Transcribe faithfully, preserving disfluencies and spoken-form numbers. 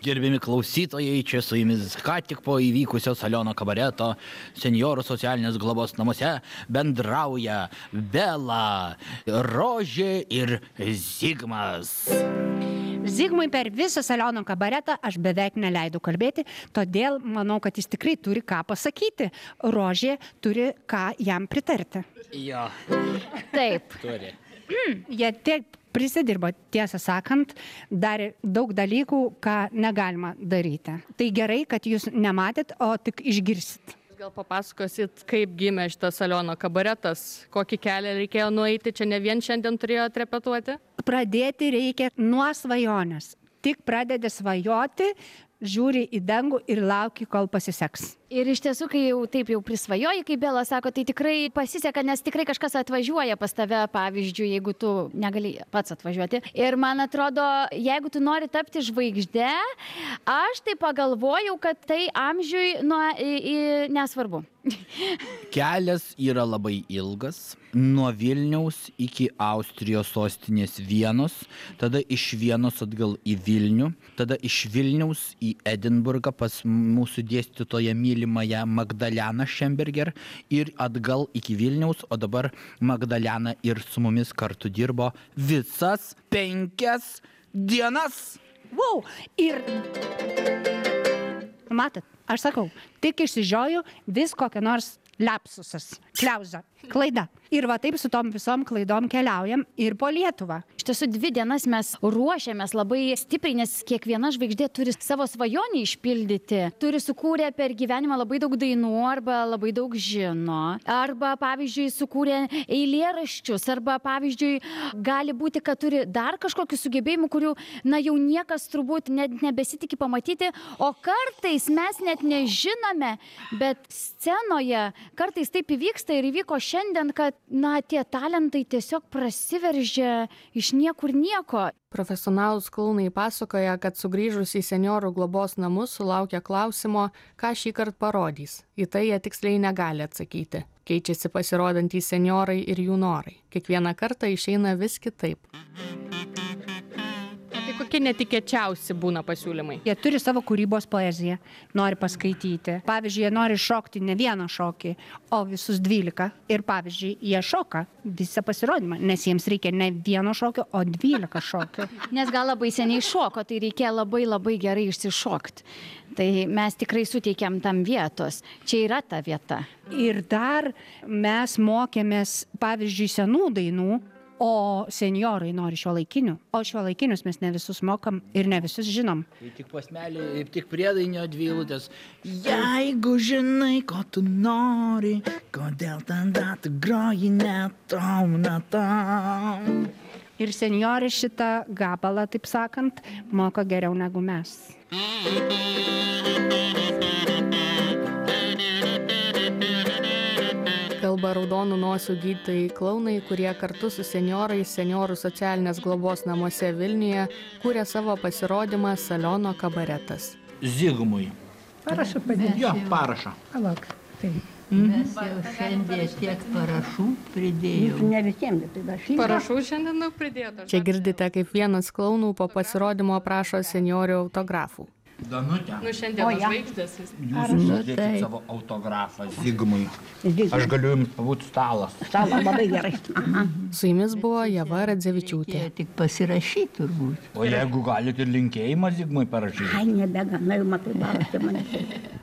Gerbiami klausytojai, čia su jumis ką tik po įvykusio Saliono kabareto senjorų socialinės globos namuose bendrauja Bela, Rožė ir Zigmas. Zigmui per visą Saliono kabaretą aš beveik neleidau kalbėti, todėl manau, kad jis tikrai turi ką pasakyti. Rožė turi ką jam pritarti. Jo. Taip. Turi. Jie tiek prisidirbo, tiesą sakant, darė daug dalykų, ką negalima daryti. Tai gerai, kad jūs nematėt, o tik išgirsit. Gal papasakosit, kaip gimė šitas Saliono kabaretas, kokį kelią reikėjo nueiti, čia ne vien šiandien turėjo repetuoti? Pradėti reikia nuo svajonės. Tik pradedi svajoti, žiūri į dangų ir lauki, kol pasiseks. Ir iš tiesų, kai jau taip jau prisvajoji, kaip Bela sako, tai tikrai pasiseka, nes tikrai kažkas atvažiuoja pas tave, pavyzdžiui, jeigu tu negali pats atvažiuoti. Ir man atrodo, jeigu tu nori tapti žvaigžde, aš tai pagalvojau, kad tai amžiui nu, į, į, nesvarbu. Kelias yra labai ilgas, nuo Vilniaus iki Austrijos sostinės Vienos, tada iš Vienos atgal į Vilnių, tada iš Vilniaus į Edinburgą pas mūsų dėstytoją mylimąją Magdaleną Šemberger ir atgal iki Vilniaus, o dabar Magdalena ir su mumis kartu dirbo visas penkias dienas. Wow! Ir matot, aš sakau, tik išsižioju vis kokią nors lapsusas, kliauza, klaida. Ir va taip su tom visom klaidom keliaujam ir po Lietuvą. Iš tiesų, dvi dienas mes ruošiamės labai stipriai, nes kiekviena žvaigždė turi savo svajonį išpildyti. Turi sukūrę per gyvenimą labai daug dainų arba labai daug žino. Arba, pavyzdžiui, sukūrė eilėraščius. Arba, pavyzdžiui, gali būti, kad turi dar kažkokių sugebėjimų, kurių, na, jau niekas turbūt net nebesitikė pamatyti. O kartais mes net nežinome, bet scenoje kartais taip įvyksta ir įvyko šiandien, kad, na, tie talentai tiesiog prasiveržia iš niekur nieko. Profesionalūs klounai pasakoja, kad sugrįžus į senjorų globos namus sulaukia klausimo, ką šį kartą parodys. Į tai jie tiksliai negali atsakyti. Keičiasi pasirodantys senjorai ir jų norai. Kiekvieną kartą išeina vis kitaip. Tai kokie netikėčiausi būna pasiūlymai? Jie turi savo kūrybos poeziją, nori paskaityti. Pavyzdžiui, jie nori šokti ne vieną šokį, o visus dvylika. Ir pavyzdžiui, jie šoka visą pasirodymą, nes jiems reikia ne vieno šokio, o dvylika šokių. Nes gal labai seniai šoko, tai reikia labai labai gerai išsišokti. Tai mes tikrai suteikiam tam vietos. Čia yra ta vieta. Ir dar mes mokėmės, pavyzdžiui, senų dainų, o senjorai nori šiuolaikinių. O šiuolaikinius mes ne visus mokam ir ne visus žinom. Tai tik posmelį, tik priedainio dvi eilutės. Jeigu žinai, ko tu nori, kodėl tada tu groji ne tau, ne tau. Ir senjorai šitą gabalą, taip sakant, moka geriau negu mes. Kalba raudonų nosių gydytojai klounai, kurie kartu su senjorais senjorų socialinės globos namuose Vilniuje kūrė savo pasirodymą Saliono kabaretas. Zigmui. Parašą padėti. Jo, parašą. Palauk. Tai. Mes jau šiandien tiek parašų pridėjom. Ne visiems, tai aš jį. Parašų šiandien daug pridėta. Čia girdite, kaip vienas klounų po pasirodymo prašo senjorių autografų. Danutė, Nu šiandien žvaigždės. jūs uždėkit savo autografą Zigmui. Aš galiu jums pabūti stalas. Savo labai gerai. Aha. Su jumis buvo Ieva Radzevičiūtė. Jie tik pasirašyti turbūt. O jeigu galite ir linkėjimą Zigmui parašyti. Ai, nebegana, jau matai, balti mane.